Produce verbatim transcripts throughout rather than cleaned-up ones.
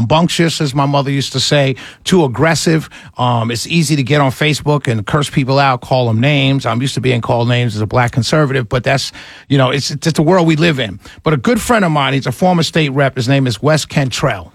rambunctious, as my mother used to say, too aggressive. Um, it's easy to get on Facebook and curse people out, call them names. I'm used to being called names as a black conservative, but that's, you know, it's, it's just the world we live in. But a good friend of mine, he's a former state rep. His name is Wes Cantrell.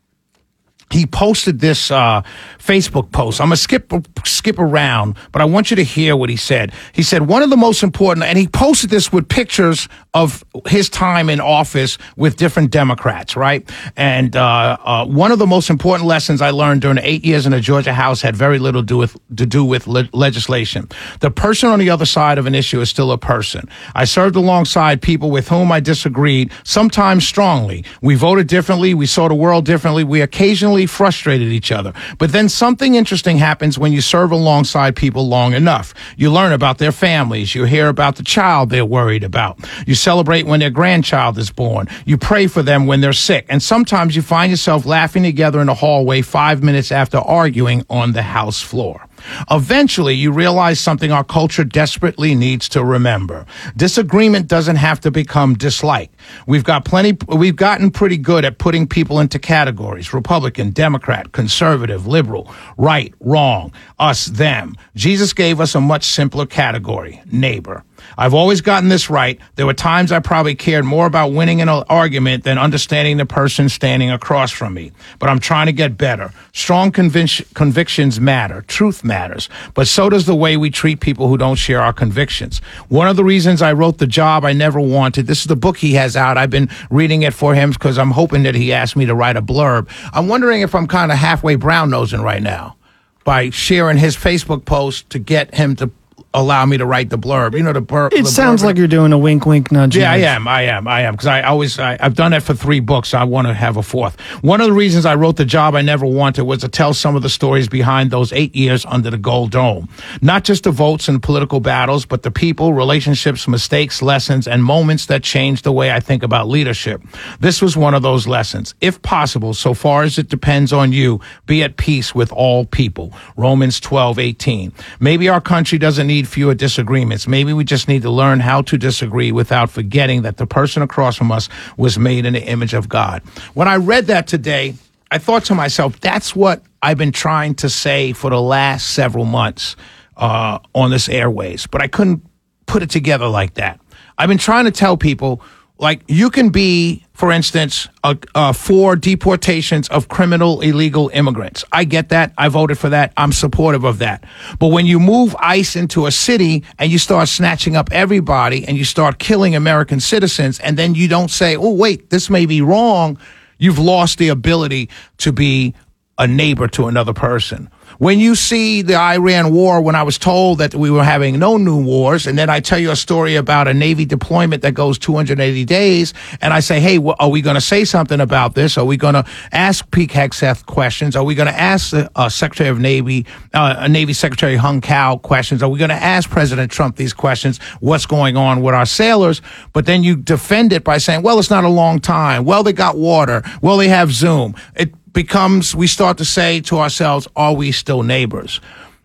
He posted this uh, Facebook post. I'm going to skip skip around, but I want you to hear what he said. He said, one of the most important, and he posted this with pictures of his time in office with different Democrats, right? And uh, uh, one of the most important lessons I learned during the eight years in the Georgia House had very little to do with, to do with le- legislation. The person on the other side of an issue is still a person. I served alongside people with whom I disagreed, sometimes strongly. We voted differently. We saw the world differently. We occasionally frustrated each other. But then something interesting happens when you serve alongside people long enough. You learn about their families. You hear about the child they're worried about. You celebrate when their grandchild is born. You pray for them when they're sick. And sometimes you find yourself laughing together in the hallway five minutes after arguing on the House floor. Eventually, you realize something our culture desperately needs to remember. Disagreement doesn't have to become dislike. We've got plenty, we've gotten pretty good at putting people into categories: Republican, Democrat, conservative, liberal, right, wrong, us, them. Jesus gave us a much simpler category: neighbor. I've always gotten this right. There were times I probably cared more about winning an argument than understanding the person standing across from me. But I'm trying to get better. Strong convic- convictions matter. Truth matters. But so does the way we treat people who don't share our convictions. One of the reasons I wrote The Job I Never Wanted, this is the book he has out. I've been reading it for him because I'm hoping that he asked me to write a blurb. I'm wondering if I'm kind of halfway brown-nosing right now by sharing his Facebook post to get him to allow me to write the blurb. You know, the blurb. It the sounds blurb. like you're doing a wink, wink, nudge. Yeah, nudge. I am. I am. I am. Because I always, I, I've done that for three books. I want to have a fourth. One of the reasons I wrote The Job I Never Wanted was to tell some of the stories behind those eight years under the Gold Dome. Not just the votes and political battles, but the people, relationships, mistakes, lessons, and moments that changed the way I think about leadership. This was one of those lessons. If possible, so far as it depends on you, be at peace with all people. Romans twelve eighteen. Maybe our country doesn't need fewer disagreements. Maybe we just need to learn how to disagree without forgetting that the person across from us was made in the image of God. When I read that today, I thought to myself, that's what I've been trying to say for the last several months uh, on this airways, but I couldn't put it together like that. I've been trying to tell people, like, you can be, for instance, uh, uh, for deportations of criminal illegal immigrants. I get that. I voted for that. I'm supportive of that. But when you move ICE into a city and you start snatching up everybody and you start killing American citizens, and then you don't say, oh, wait, this may be wrong, you've lost the ability to be a neighbor to another person. When you see the Iran war, when I was told that we were having no new wars, and then I tell you a story about a Navy deployment that goes two hundred eighty days, and I say, hey, well, are we going to say something about this? Are we going to ask Pete Hegseth questions? Are we going to ask the uh, Secretary of Navy, uh, Navy Secretary Hung Cao questions? Are we going to ask President Trump these questions? What's going on with our sailors? But then you defend it by saying, well, it's not a long time. Well, they got water. Well, they have Zoom. It becomes, we start to say to ourselves, are we still neighbors?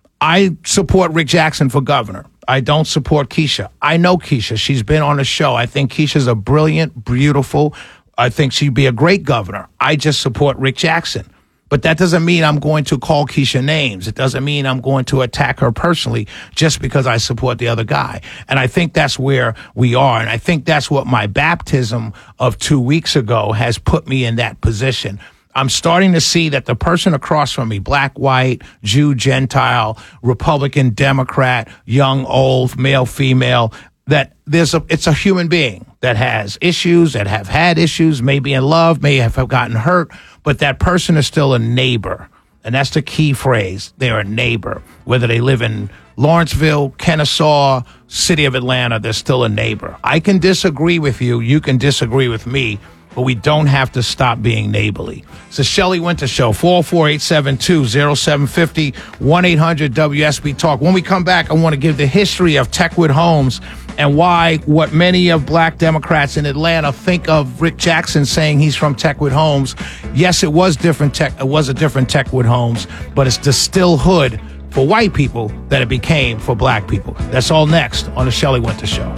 I support Rick Jackson for governor. I don't support Keisha. I know Keisha. She's been on the show. I think Keisha's a brilliant, beautiful, I think she'd be a great governor. I just support Rick Jackson. But that doesn't mean I'm going to call Keisha names. It doesn't mean I'm going to attack her personally just because I support the other guy. And I think that's where we are. And I think that's what my baptism of two weeks ago has put me in that position. I'm starting to see that the person across from me, black, white, Jew, Gentile, Republican, Democrat, young, old, male, female, that there's a, it's a human being that has issues, that have had issues, may be in love, may have gotten hurt, but that person is still a neighbor. And that's the key phrase. They're a neighbor. Whether they live in Lawrenceville, Kennesaw, city of Atlanta, they're still a neighbor. I can disagree with you. You can disagree with me. But we don't have to stop being neighborly. It's the Shelley Winter Show, four oh four, eight seven two, oh seven five oh, one eight hundred W S B Talk. When we come back, I want to give the history of Techwood Homes and why what many of black Democrats in Atlanta think of Rick Jackson saying he's from Techwood Homes. Yes, it was different tech, it was a different Techwood Homes, but it's the still hood for white people that it became for black people. That's all next on the Shelley Winter Show.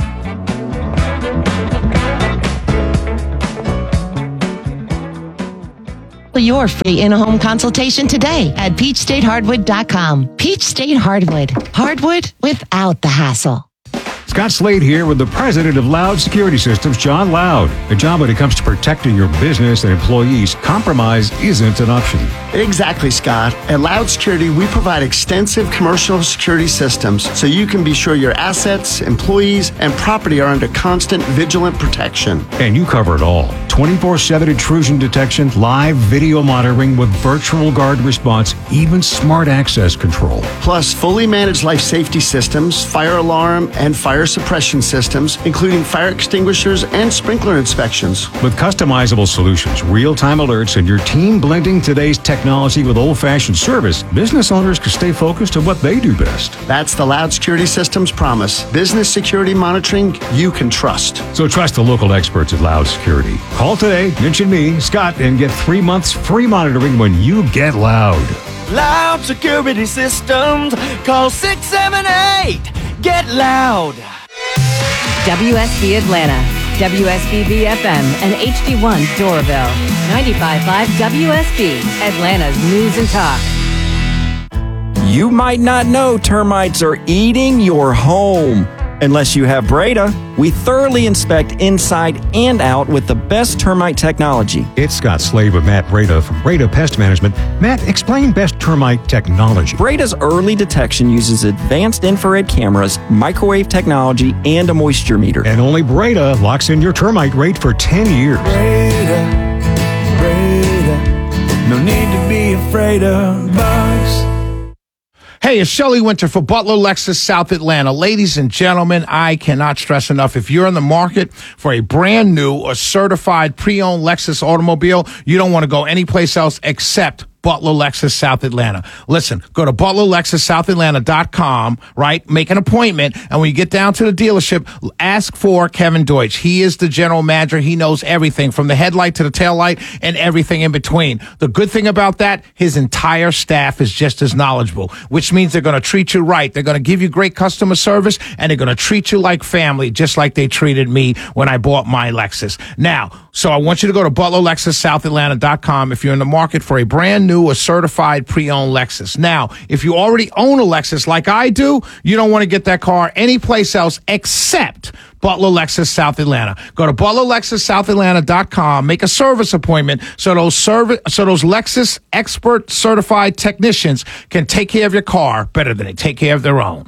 Your free in-home consultation today at peach state hardwood dot com. Peach State Hardwood. Hardwood without the hassle. Scott Slade here with the president of Loud Security Systems, John Loud. A job when it comes to protecting your business and employees, compromise isn't an option. Exactly, Scott. At Loud Security, we provide extensive commercial security systems so you can be sure your assets, employees, and property are under constant vigilant protection. And you cover it all. twenty-four seven intrusion detection, live video monitoring with virtual guard response, even smart access control. Plus, fully managed life safety systems, fire alarm, and fire suppression systems, including fire extinguishers and sprinkler inspections. With customizable solutions, real-time alerts, and your team blending today's technology with old-fashioned service, business owners can stay focused on what they do best. That's the Loud Security Systems promise. Business security monitoring you can trust. So trust the local experts at Loud Security. Call today, mention me, Scott, and get three months free monitoring when you get Loud. Loud Security Systems. Call six seven eight. Get Loud. W S B Atlanta, W S B B F M, and H D one Doraville. ninety-five point five W S B, Atlanta's News and Talk. You might not know termites are eating your home. Unless you have Breda, we thoroughly inspect inside and out with the best termite technology. It's Scott Slade with Matt Breda from Breda Pest Management. Matt, explain best termite technology. Breda's early detection uses advanced infrared cameras, microwave technology, and a moisture meter. And only Breda locks in your termite rate for ten years. Breda, Breda, no need to be afraid of bugs. Hey, it's Shelley Winter for Butler Lexus South Atlanta. Ladies and gentlemen, I cannot stress enough, if you're in the market for a brand new or certified pre-owned Lexus automobile, you don't want to go anyplace else except Butler Lexus South Atlanta. Listen, go to butler lexus south atlanta dot com, right? Make an appointment, and when you get down to the dealership, ask for Kevin Deutsch. He is the general manager. He knows everything from the headlight to the tail light and everything in between. The good thing about that, his entire staff is just as knowledgeable, which means they're going to treat you right. They're going to give you great customer service, and they're going to treat you like family, just like they treated me when I bought my Lexus. Now, so I want you to go to butler lexus south atlanta dot com if you're in the market for a brand new or certified pre-owned Lexus. Now, if you already own a Lexus like I do, you don't want to get that car anyplace else except Butler Lexus South Atlanta. Go to butler lexus south atlanta dot com, make a service appointment so those service so those Lexus expert certified technicians can take care of your car better than they take care of their own.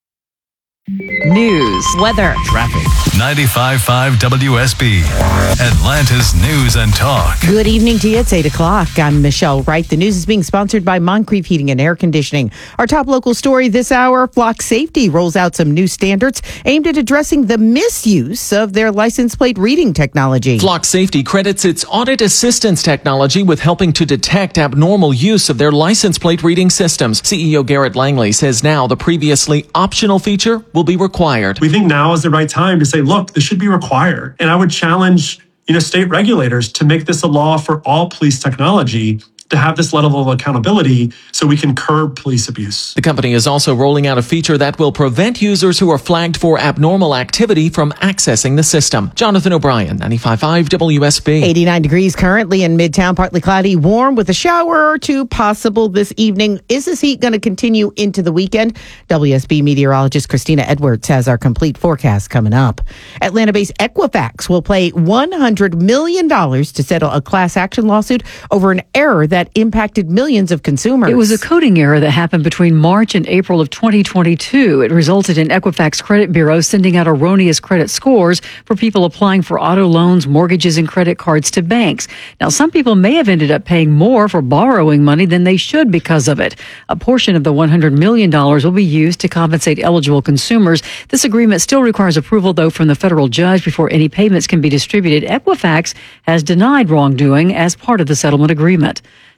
News, weather, Traffic. ninety-five point five W S B, Atlanta's News and Talk. Good evening to you. It's eight o'clock. I'm Michelle Wright. The news is being sponsored by Moncrief Heating and Air Conditioning. Our top local story this hour, Flock Safety rolls out some new standards aimed at addressing the misuse of their license plate reading technology. Flock Safety credits its audit assistance technology with helping to detect abnormal use of their license plate reading systems. C E O Garrett Langley says now the previously optional feature will be required. We think now is the right time to say, look, this should be required. And I would challenge, you know, state regulators to make this a law for all police technology, to have this level of accountability so we can curb police abuse. The company is also rolling out a feature that will prevent users who are flagged for abnormal activity from accessing the system. Jonathan O'Brien, ninety-five point five W S B. eighty-nine degrees currently in Midtown, partly cloudy, warm with a shower or two possible this evening. Is this heat going to continue into the weekend? W S B meteorologist Christina Edwards has our complete forecast coming up. Atlanta-based Equifax will pay one hundred million dollars to settle a class action lawsuit over an error that that impacted millions of consumers. It was a coding error that happened between March and April of twenty twenty-two. It resulted in Equifax Credit Bureau sending out erroneous credit scores for people applying for auto loans, mortgages, and credit cards to banks. Now, some people may have ended up paying more for borrowing money than they should because of it. A portion of the one hundred million dollars will be used to compensate eligible consumers. This agreement still requires approval, though, from the federal judge before any payments can be distributed. Equifax has denied wrongdoing as part of the settlement agreement.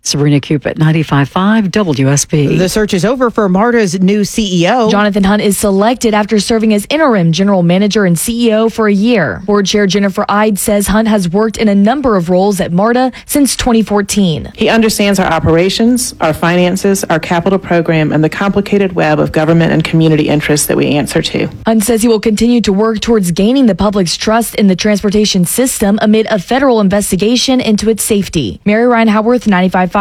Sabrina Cupid, ninety-five point five W S B. The search is over for MARTA's new C E O. Jonathan Hunt is selected after serving as interim general manager and C E O for a year. Board Chair Jennifer Ide says Hunt has worked in a number of roles at MARTA since twenty fourteen. He understands our operations, our finances, our capital program, and the complicated web of government and community interests that we answer to. Hunt says he will continue to work towards gaining the public's trust in the transportation system amid a federal investigation into its safety. Mary Ryan Howarth, ninety-five point five